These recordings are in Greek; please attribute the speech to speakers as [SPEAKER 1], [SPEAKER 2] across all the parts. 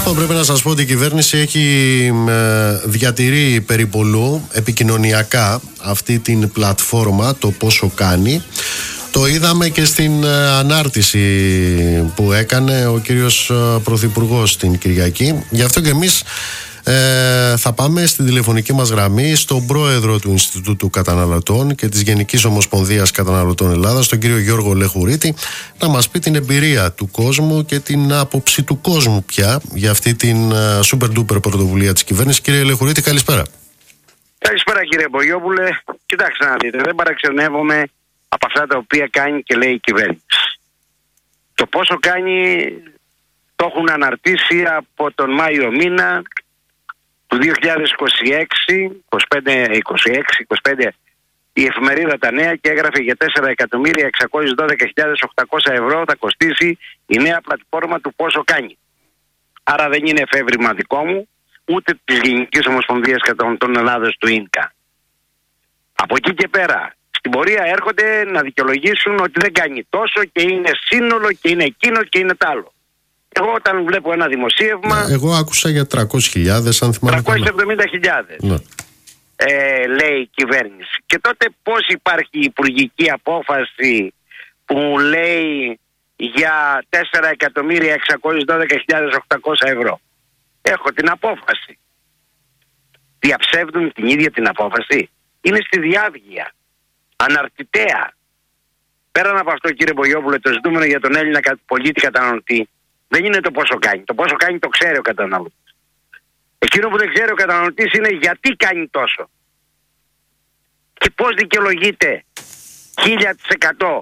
[SPEAKER 1] Πρέπει να σας πω ότι η κυβέρνηση έχει διατηρεί περιπολού επικοινωνιακά αυτή την πλατφόρμα, το πόσο κάνει. Το είδαμε και στην ανάρτηση που έκανε ο κύριος Πρωθυπουργός την Κυριακή. Γι' αυτό και εμείς θα πάμε στην τηλεφωνική μας γραμμή στον πρόεδρο του Ινστιτούτου Καταναλωτών και της Γενικής Ομοσπονδίας Καταναλωτών Ελλάδας, τον κύριο Γιώργο Λεχουρίτη, να μας πει την εμπειρία του κόσμου και την άποψη του κόσμου πια για αυτή την super duper πρωτοβουλία της κυβέρνησης. Κύριε Λεχουρίτη, καλησπέρα.
[SPEAKER 2] Καλησπέρα κύριε Μπογιόπουλε. Κοιτάξτε να δείτε, δεν παραξενεύομαι από αυτά τα οποία κάνει και λέει η κυβέρνηση. Το πόσο κάνει το έχουν αναρτήσει από τον Μάιο μήνα του 2026, 25 η εφημερίδα Τα Νέα και έγραφε για 4.612.800 ευρώ θα κοστίσει η νέα πλατφόρμα του πόσο κάνει. Άρα δεν είναι εφεύρημα δικό μου, ούτε της Γενικής Ομοσπονδίας Καταναλωτών Ελλάδος του ΙΝΚΑ. Από εκεί και πέρα, στην πορεία έρχονται να δικαιολογήσουν ότι δεν κάνει τόσο και είναι σύνολο και είναι εκείνο και είναι τ' άλλο. Εγώ όταν βλέπω ένα δημοσίευμα...
[SPEAKER 1] Εγώ άκουσα για 300.000, αν θυμάμαι.
[SPEAKER 2] 370.000.
[SPEAKER 1] Ναι.
[SPEAKER 2] Λέει η κυβέρνηση. Και τότε πώς υπάρχει η υπουργική απόφαση που λέει για 4.612.800 ευρώ. Έχω την απόφαση. Διαψεύδουν την ίδια την απόφαση. Είναι στη διάβγεια. Αναρτητέα. Πέραν από αυτό, κύριε Μπογιόπουλε, το ζητούμενο για τον Έλληνα πολίτη καταναλωτή δεν είναι το πόσο κάνει. Το πόσο κάνει το ξέρει ο καταναλωτής. Εκείνο που δεν ξέρει ο καταναλωτής είναι γιατί κάνει τόσο. Και πώς δικαιολογείται 1.000%,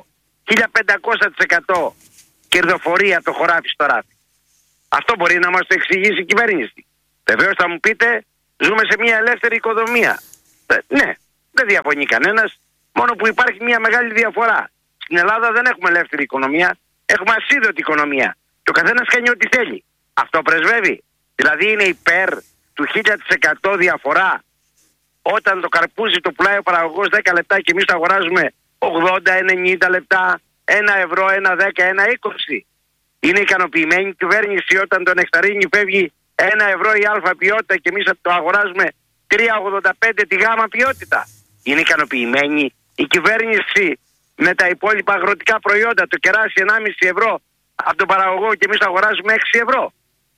[SPEAKER 2] 1.500% κερδοφορία το χωράφι στο ράφι. Αυτό μπορεί να μας το εξηγήσει η κυβέρνηση. Βεβαίως θα μου πείτε, ζούμε σε μια ελεύθερη οικονομία. Ναι, δεν διαφωνεί κανένας, μόνο που υπάρχει μια μεγάλη διαφορά. Στην Ελλάδα δεν έχουμε ελεύθερη οικονομία, έχουμε ασίδωτη οικονομία. Και ο καθένας κάνει ό,τι θέλει. Αυτό πρεσβεύει. Δηλαδή είναι υπέρ του 1000% διαφορά όταν το καρπούζι το πουλάει ο παραγωγός 10 λεπτά και εμείς το αγοράζουμε 80-90 λεπτά, 1 ευρώ, 1,10, 1,20. Είναι ικανοποιημένη η κυβέρνηση όταν το νεκταρίνι φεύγει 1 ευρώ η α ποιότητα και εμείς το αγοράζουμε 3,85 τη γάμα ποιότητα? Είναι ικανοποιημένη η κυβέρνηση με τα υπόλοιπα αγροτικά προϊόντα, το κεράσι 1,5 ευρώ από τον παραγωγό και εμείς το αγοράζουμε 6 ευρώ?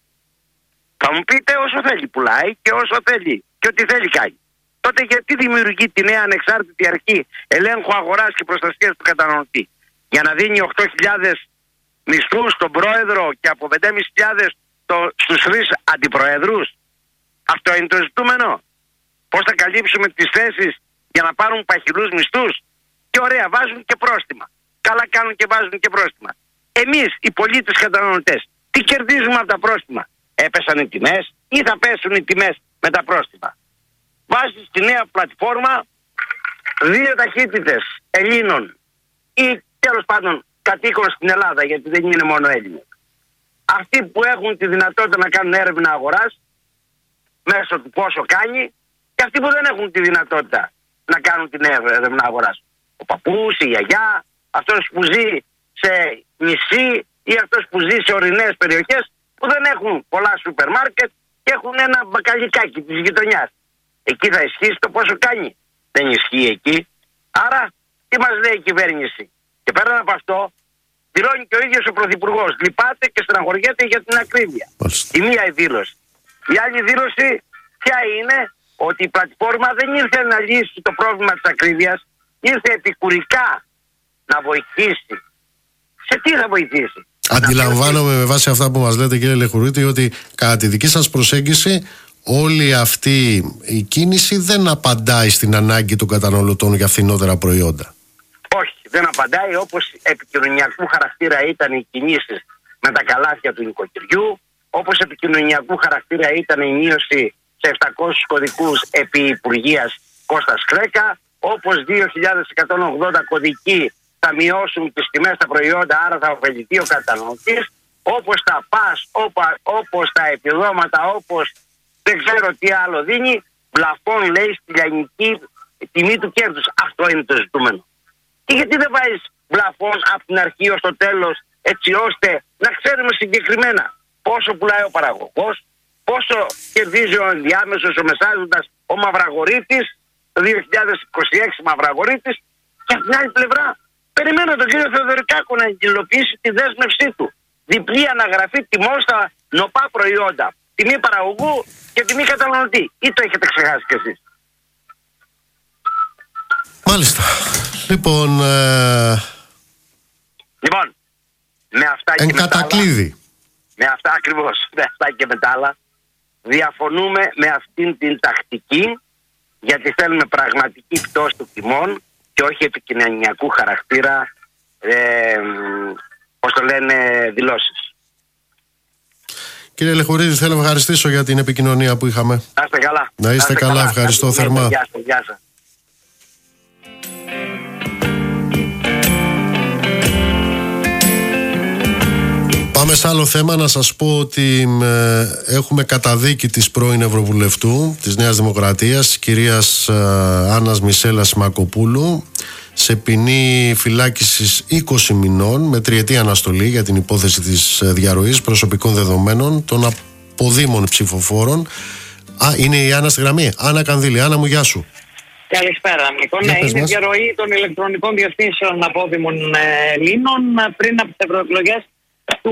[SPEAKER 2] Θα μου πείτε όσο θέλει πουλάει και όσο θέλει και ό,τι θέλει κάνει. Τότε γιατί δημιουργεί τη νέα ανεξάρτητη αρχή ελέγχου αγοράς και προστασίας του καταναλωτή? Για να δίνει 8.000 μισθούς στον πρόεδρο και από 5.500 στους 3 αντιπροεδρούς? Αυτό είναι το ζητούμενο. Πώς θα καλύψουμε τις θέσεις για να πάρουν παχυλούς μισθούς? Και ωραία, βάζουν και πρόστιμα. Καλά κάνουν και βάζουν και πρόστιμα. Εμείς οι πολίτες καταναλωτές τι κερδίζουμε από τα πρόστιμα? Έπεσαν οι τιμές ή θα πέσουν οι τιμές με τα πρόστιμα? Βάζεις στη νέα πλατφόρμα 2 ταχύτητες Ελλήνων ή τέλος πάντων κατοίκων στην Ελλάδα, γιατί δεν είναι μόνο Έλληνες. Αυτοί που έχουν τη δυνατότητα να κάνουν έρευνα αγοράς μέσω του πόσο κάνει και αυτοί που δεν έχουν τη δυνατότητα να κάνουν την έρευνα αγοράς. Ο παππούς, η γιαγιά, αυτός που ζει σε νησί ή αυτός που ζει σε ορεινές περιοχές που δεν έχουν πολλά σούπερ μάρκετ και έχουν ένα μπακαλικάκι της γειτονιάς. Εκεί θα ισχύσει το πόσο κάνει? Δεν ισχύει εκεί. Άρα τι μας λέει η κυβέρνηση? Και πέραν από αυτό δηλώνει και ο ίδιος ο Πρωθυπουργός. Λυπάται και στεναχωριέται για την ακρίβεια. Η μία η δήλωση. Η άλλη δήλωση ποια είναι? Ότι η πλατφόρμα δεν ήρθε να λύσει το πρόβλημα της ακρίβειας, ήρθε επικουρικά να βοηθήσει. Σε τι θα βοηθήσει?
[SPEAKER 1] Αντιλαμβάνομαι με βάση αυτά που μας λέτε, κύριε Λεχουρίτη, ότι κατά τη δική σας προσέγγιση όλη αυτή η κίνηση δεν απαντάει στην ανάγκη των καταναλωτών για φθηνότερα προϊόντα.
[SPEAKER 2] Όχι, δεν απαντάει, όπως επικοινωνιακού χαρακτήρα ήταν οι κινήσεις με τα καλάθια του νοικοκυριού, όπως επικοινωνιακού χαρακτήρα ήταν η μείωση σε 700 κωδικούς επί Υπουργείας Κώστας Κρέκα, όπως 2.180 κωδικοί θα μειώσουν τις τιμές στα προϊόντα, άρα θα ωφεληθεί ο καταναλωτής, όπως τα ΠΑΣ, όπως τα επιδόματα, όπως δεν ξέρω τι άλλο δίνει, πλαφόν λέει στη λιανική τιμή του κέρδους. Αυτό είναι το ζητούμενο. Και γιατί δεν βάζεις πλαφόν από την αρχή ως το τέλος, έτσι ώστε να ξέρουμε συγκεκριμένα πόσο πουλάει ο παραγωγός, πόσο κερδίζει ο ενδιάμεσος, ο μεσάζοντας, ο Μαυραγορίτης, το 2026 Μαυραγορίτης, και από την άλλη πλευρά περιμένω τον κύριο Θεοδωρικάκο να υλοποιήσει τη δέσμευσή του. Διπλή αναγραφή τιμών στα νοπά προϊόντα. Τιμή παραγωγού και τιμή καταναλωτή. Ή το έχετε ξεχάσει κι εσείς?
[SPEAKER 1] Μάλιστα. Λοιπόν,
[SPEAKER 2] με αυτά και με τα άλλα, με αυτά ακριβώς, με αυτά και με τα άλλα, διαφωνούμε με αυτήν την τακτική, γιατί θέλουμε πραγματική πτώση των τιμών και όχι επικοινωνιακού χαρακτήρα, πώς το λένε, δηλώσεις.
[SPEAKER 1] Κύριε Λεχουρίδη, θέλω να ευχαριστήσω για την επικοινωνία που είχαμε.
[SPEAKER 2] Να είστε καλά.
[SPEAKER 1] Να είστε καλά, ευχαριστώ θερμά.
[SPEAKER 2] Γεια σας.
[SPEAKER 1] Πάμε σε άλλο θέμα. Να σας πω ότι έχουμε καταδίκη της πρώην Ευρωβουλευτού της Νέας Δημοκρατίας, κυρίας Άννας Μισέλας Σιμακοπούλου, σε ποινή φυλάκισης 20 μηνών με τριετή αναστολή για την υπόθεση της διαρροής προσωπικών δεδομένων των αποδήμων ψηφοφόρων. Είναι η Άννα στη γραμμή. Άννα Κανδύλη. Άννα μου, γεια σου.
[SPEAKER 3] Καλησπέρα, Νίκο. Ναι, είναι η διαρροή των ηλεκτρονικών διευθύνσεων απόδημων Ελλήνων πριν από τις ευρωεκλογές του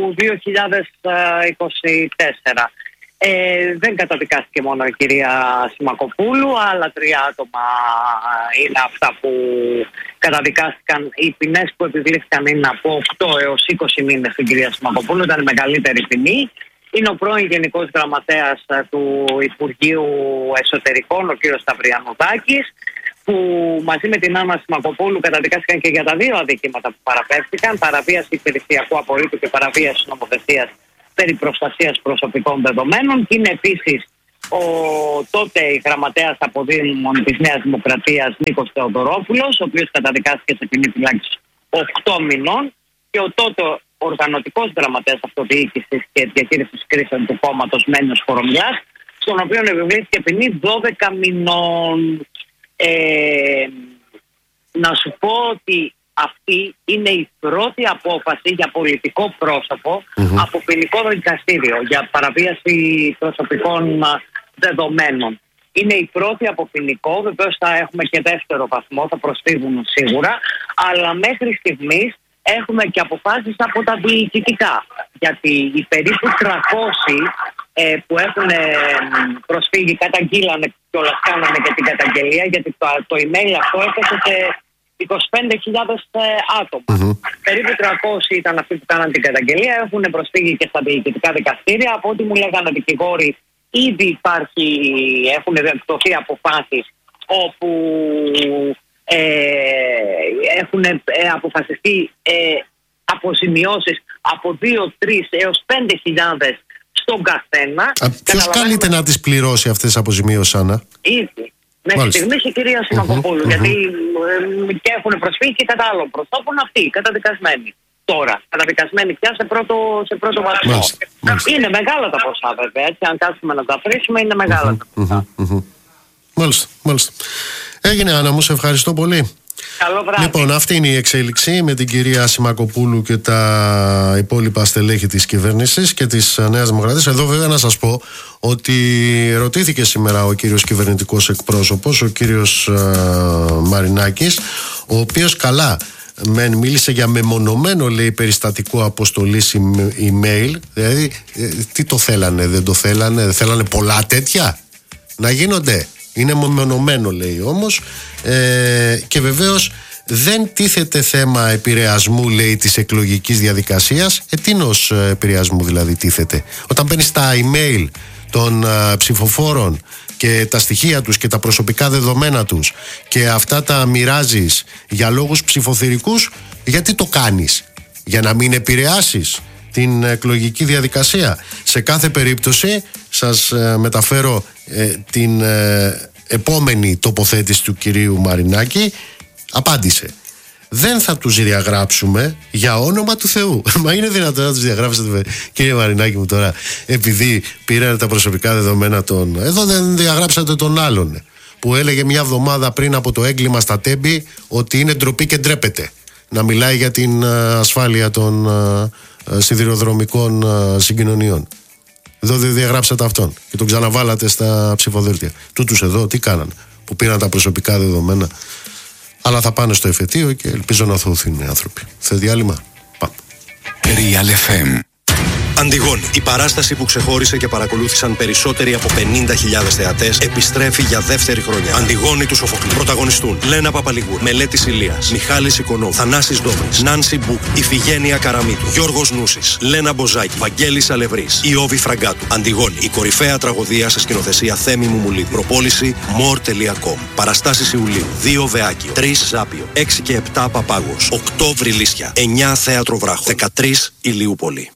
[SPEAKER 3] 2024. Δεν καταδικάστηκε μόνο η κυρία Σιμακοπούλου, άλλα 3 άτομα είναι αυτά που καταδικάστηκαν. Οι ποινές που επιβλήθηκαν είναι από 8 έως 20 μήνες στην κυρία Σιμακοπούλου, ήταν η μεγαλύτερη ποινή. Είναι ο πρώην Γενικός Γραμματέας του Υπουργείου Εσωτερικών, ο κύριος Σταυριανουδάκης, που μαζί με την Άννα Σιμακοπούλου καταδικάστηκαν και για τα 2 αδικήματα που παραπέμφθηκαν, παραβίαση υπηρεσιακού απορρίτου και παραβίαση νομοθεσίας περί προστασίας προσωπικών δεδομένων, και είναι επίσης ο τότε γραμματέας αποδήμων της Νέας Δημοκρατίας Νίκος Θεοδωρόπουλος, ο οποίος καταδικάστηκε σε ποινή φυλάκισης 8 μηνών, και ο τότε οργανωτικός γραμματέας αυτοδιοίκησης και διαχείρισης κρίσεων του κόμματος Μένιος Κορομιάς, στον οποίο επιβλήθηκε ποινή 12 μηνών. Να σου πω ότι αυτή είναι η πρώτη απόφαση για πολιτικό πρόσωπο από ποινικό δικαστήριο για παραβίαση προσωπικών δεδομένων. Είναι η πρώτη από ποινικό, βεβαίως θα έχουμε και δεύτερο βαθμό, θα προσφύγουν σίγουρα, αλλά μέχρι στιγμής έχουμε και αποφάσεις από τα διοικητικά, γιατί οι περίπου 300 που έχουν προσφύγει καταγγείλανε και όλα κάνανε και την καταγγελία, γιατί το email αυτό έφτασε σε 25.000 άτομα. Περίπου 300 ήταν αυτοί που κάνανε την καταγγελία, έχουν προσφύγει και στα διοικητικά δικαστήρια. Από ό,τι μου λέγανε δικηγόροι, ήδη έχουν εκδοθεί αποφάσεις όπου έχουν αποφασιστεί αποζημιώσεις από 2-3 έως 5.000 στον καθένα.
[SPEAKER 1] Ποιος καλείται να τις πληρώσει αυτές τις αποζημιώσεις, Άννα?
[SPEAKER 3] Ήδη. Μέχρι στιγμής η κυρία Σιμακοπούλου. Γιατί και έχουν προσφύγει και κατά άλλων προσώπων αυτοί, καταδικασμένοι. Τώρα, καταδικασμένοι πια σε πρώτο βαθμό. Είναι μεγάλα τα ποσά, βέβαια. Έτσι, αν κάτσουμε να τα αφήσουμε, είναι μεγάλα τα ποσά.
[SPEAKER 1] Μάλιστα. Έγινε, Άννα μου, σε ευχαριστώ πολύ.
[SPEAKER 3] Καλό βράδυ.
[SPEAKER 1] Λοιπόν, αυτή είναι η εξέλιξη με την κυρία Σιμακοπούλου και τα υπόλοιπα στελέχη της κυβέρνησης και της Νέας Δημοκρατίας. Εδώ βέβαια να σας πω ότι ρωτήθηκε σήμερα ο κύριος κυβερνητικός εκπρόσωπος, ο κύριος Μαρινάκης, ο οποίος καλά μίλησε για μεμονωμένο, λέει, περιστατικό αποστολής email. Δηλαδή, τι το θέλανε, δεν το θέλανε, δεν θέλανε πολλά τέτοια να γίνονται? Είναι μεμονωμένο, λέει όμως, και βεβαίως δεν τίθεται θέμα επηρεασμού, λέει, της εκλογικής διαδικασίας. Τίνος επηρεασμού δηλαδή τίθεται? Όταν παίρνεις τα email των ψηφοφόρων και τα στοιχεία τους και τα προσωπικά δεδομένα τους και αυτά τα μοιράζεις για λόγους ψηφοθυρικούς, γιατί το κάνεις? Για να μην επηρεάσεις την εκλογική διαδικασία? Σε κάθε περίπτωση σας μεταφέρω την επόμενη τοποθέτηση του κυρίου Μαρινάκη. Απάντησε: δεν θα τους διαγράψουμε, για όνομα του Θεού. Μα είναι δυνατόν να τους διαγράψετε, κύριε Μαρινάκη μου, τώρα, επειδή πήραν τα προσωπικά δεδομένα των... Εδώ δεν διαγράψατε τον άλλον που έλεγε μια εβδομάδα πριν από το έγκλημα στα Τέμπη ότι είναι ντροπή και ντρέπεται να μιλάει για την ασφάλεια των σιδηροδρομικών συγκοινωνιών. Εδώ δεν διαγράψατε αυτόν και τον ξαναβάλατε στα ψηφοδέλτια. Τούτους εδώ τι κάνανε, που πήραν τα προσωπικά δεδομένα. Αλλά θα πάνε στο εφετείο και ελπίζω να αθωωθούν οι άνθρωποι. Θε διάλειμμα? Πάμε.
[SPEAKER 4] Real FM.
[SPEAKER 5] Αντιγόνη, η παράσταση που ξεχώρισε και παρακολούθησαν περισσότεροι από 50.000 θεατές, επιστρέφει για δεύτερη χρονιά. Αντιγόνη του Σοφοκλή. Πρωταγωνιστούν Λένα Παπαλιγούρ, Μελέτης Ηλίας, Μιχάλης Οικονόμου, Θανάσης Δόμης, Νάνση Μπούκ, Ιφηγένεια Καραμίτου, Γιώργος Νούσης, Λένα Μποζάκη, Βαγγέλης Αλευρής, Ιώβη Φραγκάτου. Αντιγόνη, η κορυφαία τραγωδία σε σκηνοθεσία Θέμη Μουμουλίδη. Προπόληση more.com. Παραστάσεις Ιουλίου, 2 Βεάκιο, 3 Ζάπιο, 6 και 7 Παπάγος, 8 Βρυλίσια, 9 Θέατρο Βράχο, 13 Ηλιούπολη.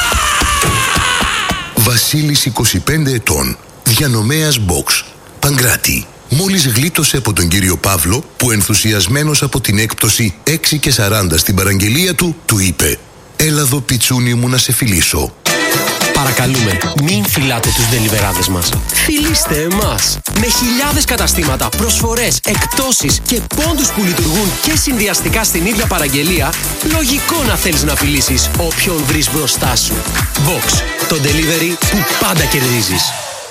[SPEAKER 6] Βασίλης 25 ετών, διανομέας box, Παγκράτη. Μόλις γλίτωσε από τον κύριο Παύλο που ενθουσιασμένος από την έκπτωση 6 και 40 στην παραγγελία του, του είπε «Έλα εδώ πιτσούνι μου να σε φιλήσω».
[SPEAKER 7] Παρακαλούμε, μην φυλάτε τους ντελιβεράδες μας. Φιλήστε εμάς. Με χιλιάδες καταστήματα, προσφορές, εκπτώσεις και πόντους που λειτουργούν και συνδυαστικά στην ίδια παραγγελία, λογικό να θέλεις να φιλήσεις όποιον βρεις μπροστά σου. Box, το delivery που πάντα κερδίζεις.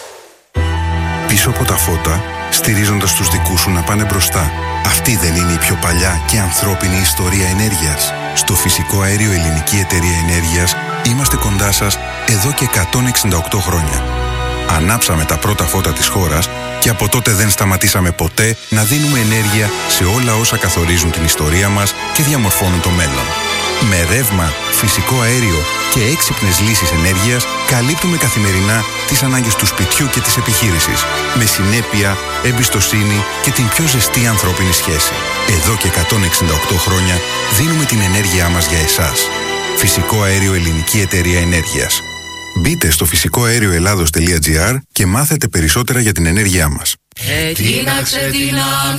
[SPEAKER 4] Πίσω από τα φώτα, στηρίζοντας τους δικούς σου να πάνε μπροστά. Αυτή δεν είναι η πιο παλιά και ανθρώπινη ιστορία ενέργειας? Στο Φυσικό Αέριο Ελληνική Εταιρεία Ενέργειας είμαστε κοντά σας εδώ και 168 χρόνια. Ανάψαμε τα πρώτα φώτα της χώρας και από τότε δεν σταματήσαμε ποτέ να δίνουμε ενέργεια σε όλα όσα καθορίζουν την ιστορία μας και διαμορφώνουν το μέλλον. Με ρεύμα, φυσικό αέριο και έξυπνες λύσεις ενέργειας καλύπτουμε καθημερινά τις ανάγκες του σπιτιού και της επιχείρησης. Με συνέπεια, εμπιστοσύνη και την πιο ζεστή ανθρώπινη σχέση. Εδώ και 168 χρόνια δίνουμε την ενέργειά μας για εσάς. Φυσικό Αέριο Ελληνική Εταιρεία Ενέργειας. Μπείτε στο φυσικοαέρioελλάδος.gr και μάθετε περισσότερα για την ενέργειά μας.
[SPEAKER 8] Τίναξε την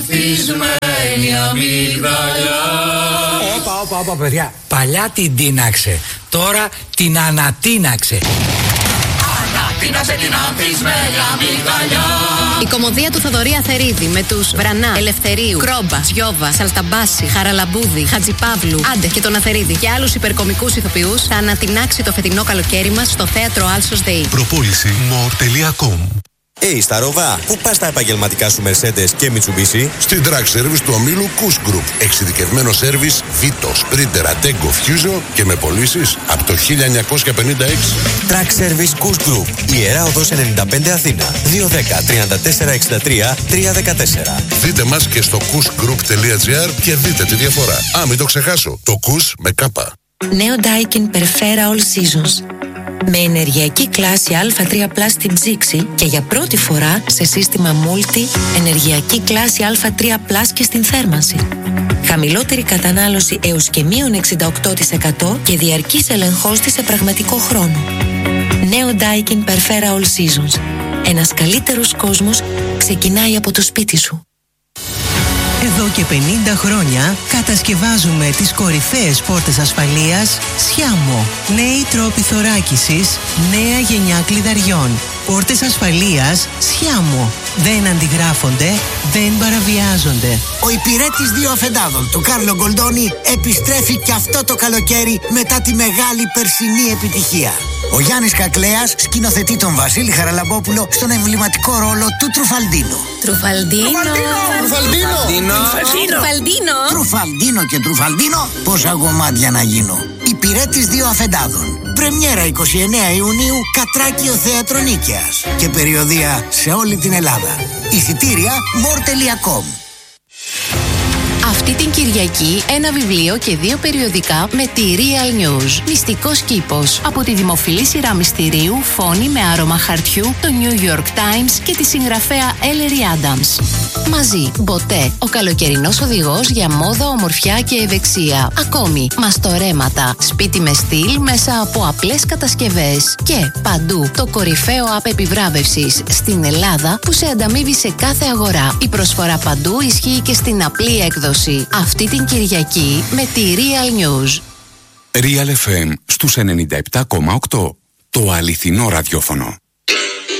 [SPEAKER 8] ανθισμένη αμύγδαλα.
[SPEAKER 9] Όπα, παιδιά. Παλιά την τίναξε. Τώρα την ανατίναξε.
[SPEAKER 8] Ανατίναξε την ανθισμένη αμύγδαλα.
[SPEAKER 10] Η κωμωδία του Θοδωρή Αθερίδη με τους Βρανά, Ελευθερίου, Κρόμπα, Σιώβα, Σαλταμπάση, Χαραλαμπούδη, Χατζιπαύλου, Άντε και τον Αθερίδη και άλλους υπερκομικούς ηθοποιούς θα ανατινάξει το φετινό καλοκαίρι μας στο θέατρο Άλσος ΔΕΗ.
[SPEAKER 4] Προπόληση more.com.
[SPEAKER 11] Στα Ροβά, πού πας τα επαγγελματικά σου Mercedes και Mitsubishi?
[SPEAKER 6] Στην Track Service του ομίλου Kuss Group. Εξειδικευμένο σέρβις Vito, Sprinter, Ateco, Fusion και με πωλήσεις από το 1956.
[SPEAKER 11] Track Service Kuss Group. Ιερά Οδός 95 Αθήνα. 210 34 63 314.
[SPEAKER 6] Δείτε μας και στο kussgroup.gr και δείτε τη διαφορά. Μην το ξεχάσω. Το Kuss με κάπα.
[SPEAKER 12] Νέο Daikin Perfera All Seasons. Με ενεργειακή κλάση Α3+ στην ψήξη και για πρώτη φορά σε σύστημα Multi ενεργειακή κλάση Α3+ και στην θέρμανση. Χαμηλότερη κατανάλωση έως και μείον 68% και διαρκής ελεγχός της σε πραγματικό χρόνο. Νέο Daikin Perfera All Seasons. Ένας καλύτερος κόσμος ξεκινάει από το σπίτι σου.
[SPEAKER 13] Εδώ και 50 χρόνια κατασκευάζουμε τις κορυφαίες πόρτες ασφαλείας Σιάμο. Νέοι τρόποι θωράκισης, νέα γενιά κλειδαριών. Πόρτες ασφαλείας Σιάμο. Δεν αντιγράφονται, δεν παραβιάζονται.
[SPEAKER 14] Ο υπηρέτης 2 αφεντάδων, του Κάρλο Γκολντόνι, επιστρέφει και αυτό το καλοκαίρι μετά τη μεγάλη περσινή επιτυχία. Ο Γιάννης Κακλέας σκηνοθετεί τον Βασίλη Χαραλαμπόπουλο στον εμβληματικό ρόλο του Τρουφαλντίνο. Τρουφαλντίνο και Τρουφαλντίνο, πόσα γομάτια να γίνω. Υπηρέτης 2 αφεντάδων. Πρεμιέρα 29 Ιουνίου, Κατράκιο Θέατρο Νίκαιας. Και περιοδεία σε όλη την Ελλάδα. Εισιτήρια more.com.
[SPEAKER 10] Αυτή την Κυριακή ένα βιβλίο και 2 περιοδικά με τη Real News. Μυστικός κήπος από τη δημοφιλή σειρά μυστηρίου Φόνη με άρωμα χαρτιού, το New York Times και τη συγγραφέα Ellery Adams. Μαζί, Μποτέ, ο καλοκαιρινός οδηγός για μόδα, ομορφιά και ευεξία. Ακόμη, μαστορέματα, σπίτι με στυλ μέσα από απλές κατασκευές. Και παντού, το κορυφαίο app επιβράβευσης στην Ελλάδα που σε ανταμείβει σε κάθε αγορά. Η προσφορά παντού ισχύει και στην απλή έκδοση. Αυτή την Κυριακή με τη Real News.
[SPEAKER 4] Real FM στους 97,8. Το αληθινό ραδιόφωνο.